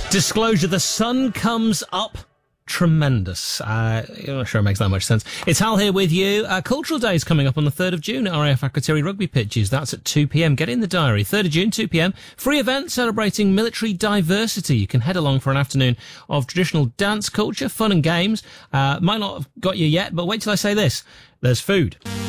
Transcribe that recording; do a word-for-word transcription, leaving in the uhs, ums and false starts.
Disclosure, the sun comes up tremendous. Uh, I'm not sure it makes that much sense. It's Hal here with you. Uh, Cultural Day is coming up on the third of June at R A F Akrotiri Rugby Pitches. That's at two p.m. Get in the diary. third of June, two p.m. Free event celebrating military diversity. You can head along for an afternoon of traditional dance culture, fun and games. Uh, might not have got you yet, but wait till I say this. There's food.